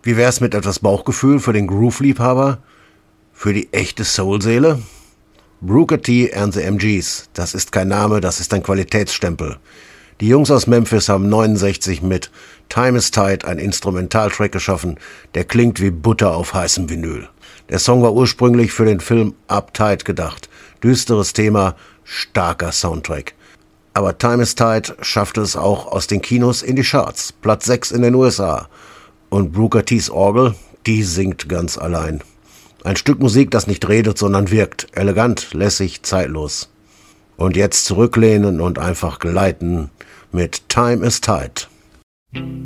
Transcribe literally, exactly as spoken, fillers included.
Wie wär's mit etwas Bauchgefühl für den Groove-Liebhaber? Für die echte Soul-Seele? Booker T and the M Gs. Das ist kein Name, das ist ein Qualitätsstempel. Die Jungs aus Memphis haben neunundsechzig mit Time is Tight einen Instrumentaltrack geschaffen, der klingt wie Butter auf heißem Vinyl. Der Song war ursprünglich für den Film Uptight gedacht. Düsteres Thema, starker Soundtrack. Aber Time is Tight schaffte es auch aus den Kinos in die Charts. Platz sechs in den U S A. Und Booker T's Orgel, die singt ganz allein. Ein Stück Musik, das nicht redet, sondern wirkt. Elegant, lässig, zeitlos. Und jetzt zurücklehnen und einfach gleiten mit Time is Tight.